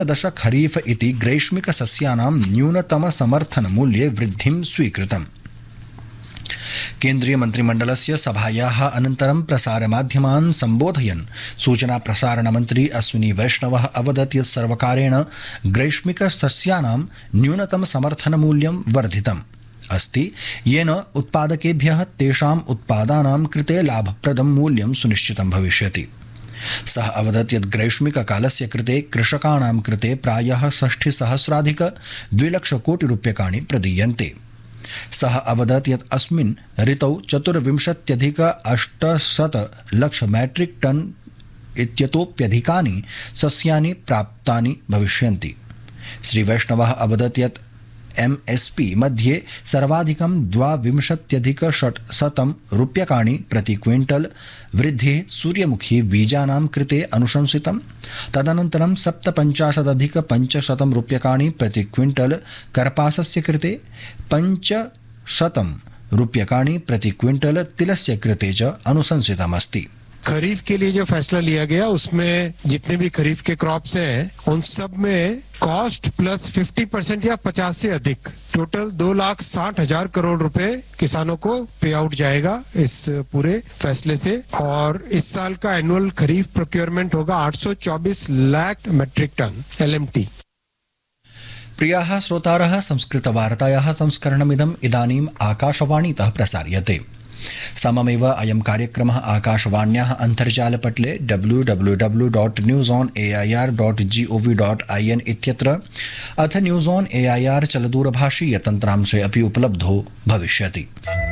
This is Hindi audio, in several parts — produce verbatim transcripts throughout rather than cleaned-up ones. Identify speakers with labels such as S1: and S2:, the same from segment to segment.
S1: दश खरीफ इति ग्रैष्मिक सस्यानां न्यूनतम समर्थन मूल्ये वृद्धिं स्वीकृतम्। केन्द्रीय मन्त्रिमण्डलस्य सभायाः अनन्तरं प्रसारमाध्यमान् सम्बोधयन् सूचना प्रसारण मन्त्री अश्विनी वैष्णवः अवदत् यत् सर्वकारेण ग्रैष्मिक सस्यानां न्यूनतम समर्थन मूल्यं वर्धितम् अस्ति, येन उत्पादकेभ्यः तेषाम् उत्पादानां कृते लाभप्रदं मूल्यं सुनिश्चितं भविष्यति। सः अवदत् यत् ग्रैष्मिककालस्य कृते कृषकाणां कृते प्रायः षष्ठिसहस्राधिक द्विलक्षकोटिरूप्यकाणि प्रदीयन्ते। सः अवदत् यत् अस्मिन् ऋतौ चतुर्विंशत्यधिक अष्टशत लक्ष मैट्रिक टन इत्यतोप्यधिकानि सस्यानि प्राप्तानि भविष्यन्ति। श्री वैष्णवः अवदत् यत् एमएसपी मध्ये सर्वाधिकं द्वाविंशत्यधिक षट्शतं रूप्यकाणि प्रति क्विंटल वृद्धिः सूर्यमुखी बीजानां कृते अनुशंसितं। तदनन्तरं सप्तपञ्चाशदधिक पञ्चशतं रूप्यकाणि प्रति क्विंटल कर्पासस्य कृते, पञ्चशतं रूप्यकाणि प्रति क्विंटल तिलस्य कृते च अनुशंसितमस्ति।
S2: खरीफ के लिए जो फैसला लिया गया उसमें जितने भी खरीफ के क्रॉप्स हैं उन सब में कॉस्ट प्लस फिफ्टी परसेंट या पचास से अधिक टोटल दो लाख साठ हजार करोड़ रुपए किसानों को पे आउट जाएगा इस पूरे फैसले से। और इस साल का एनुअल खरीफ प्रोक्योरमेंट होगा आठ सौ चौबीस लाख मेट्रिक टन एलएमटी।
S1: प्रियाः श्रोतारः, संस्कृतवार्तायाः संस्करणमिदम् इदानीम् आकाशवाणीतः प्रसार्यते। सममेव अयं कार्यक्रमः आकाशवाण्याः अन्तर्जालपटले W W W dot news on A I R dot G O V dot I N इत्यत्र अथ news on A I R चलदूरभाषीय तन्त्रांशे अपि उपलब्धो भविष्यति।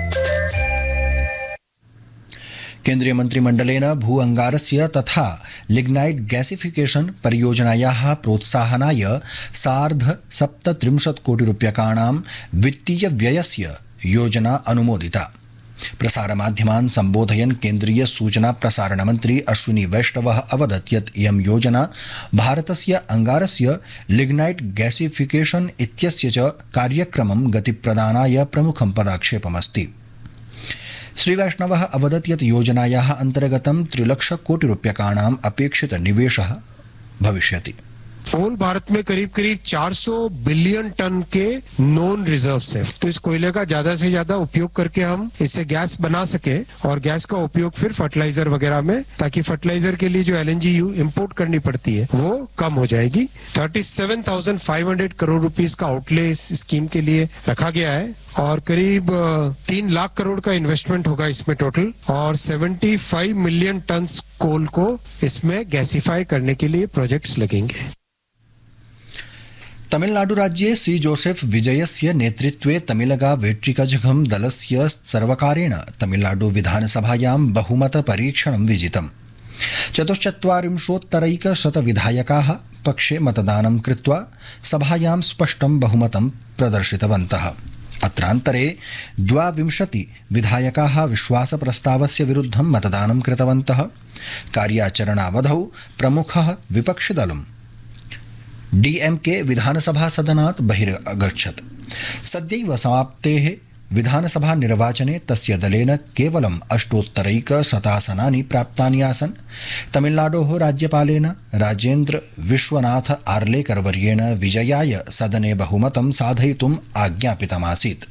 S1: केन्द्रीय मन्त्रिमण्डलेन भू अंगारस्य तथा लिग्नाइट गैसिफिकेशन परियोजनायाः प्रोत्साहनाय सार्ध सप्तत्रिंशत् कोटि रूप्यकाणां वित्तीय व्ययस्य योजना अनुमोदिता। प्रसारमाध्यमान् सम्बोधयन् केन्द्रीय सूचना प्रसारण मन्त्री अश्विनी वैष्णवः अवदत् यत् इयं योजना भारतस्य अंगारस्य लिग्नाइट गैसिफिकेशन इत्यस्य च कार्यक्रमं गतिप्रदानाय प्रमुखं पदक्षेपमस्ति। श्री वैष्णवः अवदत् यत् योजनायाः अन्तर्गतं त्रिलक्ष कोटि रूप्यकाणाम् अपेक्षित निवेशः भविष्यति।
S2: होल भारत में करीब करीब चार सौ बिलियन टन के नॉन रिजर्व्स है, तो इस कोयले का ज्यादा से ज्यादा उपयोग करके हम इससे गैस बना सके और गैस का उपयोग फिर फर्टिलाइजर वगैरह में, ताकि फर्टिलाइजर के लिए जो एलएनजी इंपोर्ट करनी पड़ती है वो कम हो जाएगी। Thirty seven thousand five hundred crore rupees का आउटले इस स्कीम के लिए रखा गया है और करीब तीन लाख करोड़ का इन्वेस्टमेंट होगा इसमें टोटल, और seventy five million ton coal को इसमें गैसिफाई करने के लिए प्रोजेक्ट्स लगेंगे। तमिलनाडु राज्ये सी जोसेफ विजयस्य नेतृत्वे तमिलगा वेट्रिकजघम दलस्य सर्वकारेण तमिलनाडु विधानसभायां बहुमत परीक्षणं विजितम्। चतुश्चत्वारिंशोत्तरैकशत विधायकाः पक्षे मतदानं कृत्वा सभायां स्पष्टं बहुमतं प्रदर्शितवन्तः। अत्रान्तरे द्वाविंशति विधायकाः विश्वासप्रस्तावस्य विरुद्धं मतदानं कृतवन्तः। कार्याचरणावधौ प्रमुखः विपक्षिदलं डीएमके विधानसभा सदनात् बहिरगच्छत्। सद्यैव समाप्तेः विधानसभा निर्वाचने तस्य दलेन केवलम् अष्टोत्तरैकशतासनानि प्राप्तानि आसन्। तमिलनाडोः राज्यपालेन राजेन्द्र विश्वनाथ आर्लेकर वर्येण विजयाय सदने बहुमतं साधयितुम् आज्ञापितमासीत्।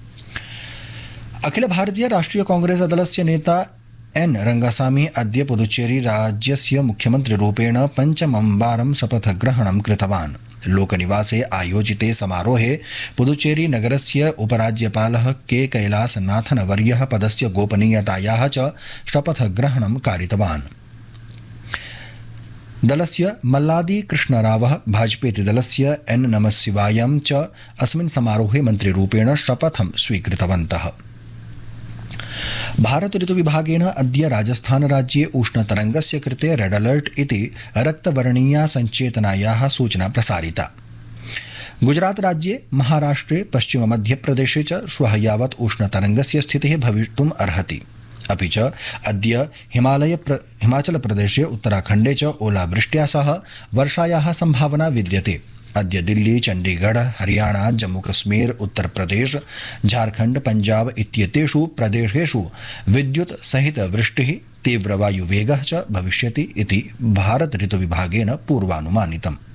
S2: अखिल भारतीय राष्ट्रिय कांग्रेस दलस्य नेता एन रंगासामी अद्य पुदुचेरी राज्यस्य मुख्यमन्त्रिरूपेण पञ्चमं वारं शपथग्रहणं कृतवान्। लोकनिवासे आयोजिते समारोहे पुदुचेरी नगरस्य उपराज्यपालः के कैलासनाथन वर्यः पदस्य गोपनीयतायाः च शपथग्रहणं कारितवान्। दलस्य मल्लादी कृष्णरावः भाजपेति दलस्य एन नमशिवायं च अस्मिन् समारोहे मन्त्रिरूपेण शपथं स्वीकृतवन्तः। भारत ऋतुविभागेन अद्य राजस्थान राज्ये उष्णतरंगस्य कृते रेड अलर्ट इति रक्तवर्णीया संचेतनायाः सूचना प्रसारिता। गुजरात राज्ये महाराष्ट्रे पश्चिम मध्यप्रदेशे च श्वः यावत् उष्णतरंगस्य स्थितिः भवितुम् अर्हति। अपि च अद्य हिमालय हिमाचल प्रदेशे उत्तराखण्डे च ओलावृष्ट्या सह वर्षायाः संभावना विद्यते। अद्य दिल्ली, चंडीगढ़, हरियाणा, जम्मू कश्मीर, उत्तर प्रदेश, झारखंड, पंजाब इत्येतेषु प्रदेशेषु विद्युत सहित वृष्टिः तीव्रवायुवेगः च भविष्यति इति भारत ऋतुविभागेन पूर्वानुमानितम्।